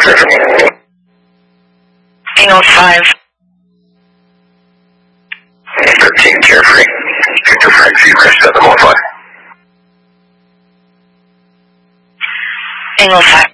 Angle 5. 13 Carefree. Victor Frank Zebra 715. Angle 5.